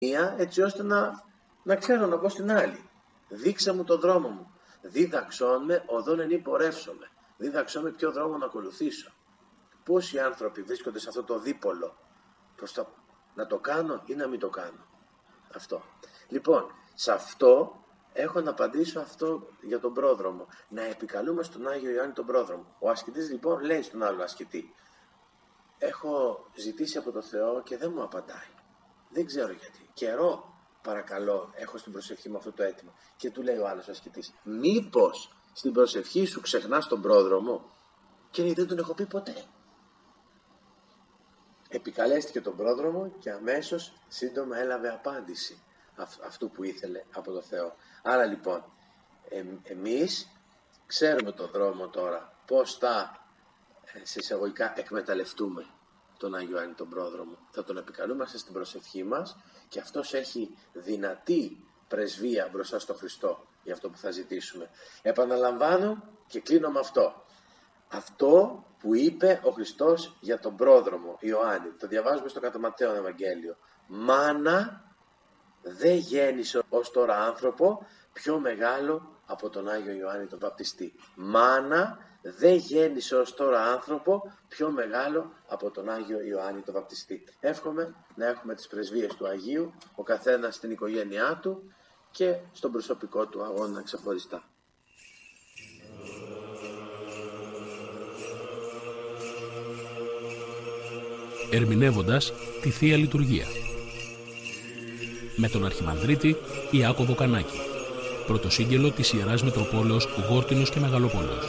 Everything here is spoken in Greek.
έτσι ώστε να ξέρω να πω στην άλλη. Δείξε μου τον δρόμο μου. Δίδαξόν με οδόν εν πορεύσομαι. Δίδαξόν με ποιο δρόμο να ακολουθήσω. Πόσοι άνθρωποι βρίσκονται σε αυτό το δίπολο. Να το κάνω ή να μην το κάνω. Αυτό. Λοιπόν, σε αυτό έχω να απαντήσω αυτό για τον πρόδρομο. Να επικαλούμε στον Άγιο Ιωάννη τον πρόδρομο. Ο ασκητής λοιπόν λέει στον άλλο ασκητή: έχω ζητήσει από το Θεό και δεν μου απαντάει. Δεν ξέρω γιατί. Καιρό παρακαλώ έχω στην προσευχή μου αυτό το αίτημα. Και του λέει ο άλλος ασκητής: μήπως στην προσευχή σου ξεχνάς τον πρόδρομο? Και λέει: δεν τον έχω πει ποτέ. Επικαλέστηκε τον πρόδρομο και αμέσως σύντομα έλαβε απάντηση αυτού που ήθελε από το Θεό. Άρα λοιπόν εμείς ξέρουμε τον δρόμο τώρα πώς θα σε εισαγωγικά εκμεταλλευτούμε τον Άγιο Ιωάννη τον πρόδρομο. Θα τον επικαλούμαστε στην προσευχή μας και αυτός έχει δυνατή πρεσβεία μπροστά στο Χριστό για αυτό που θα ζητήσουμε. Επαναλαμβάνω και κλείνω με αυτό. Αυτό που είπε ο Χριστός για τον πρόδρομο Ιωάννη, το διαβάζουμε στο κατά Ματθαίον Ευαγγέλιο. Μάνα δεν γέννησε ως τώρα άνθρωπο πιο μεγάλο από τον Άγιο Ιωάννη τον Βαπτιστή. Μάνα δεν γέννησε ως τώρα άνθρωπο πιο μεγάλο από τον Άγιο Ιωάννη τον Βαπτιστή. Εύχομαι να έχουμε τις πρεσβείες του Αγίου, ο καθένας στην οικογένειά του και στον προσωπικό του αγώνα ξεχωριστά. Ερμηνεύοντας τη Θεία Λειτουργία με τον Αρχιμανδρίτη Ιάκωβο Κανάκη, πρωτοσύγγελο της Ιεράς Μητροπόλεως Γόρτινος και Μεγαλοπόλεως.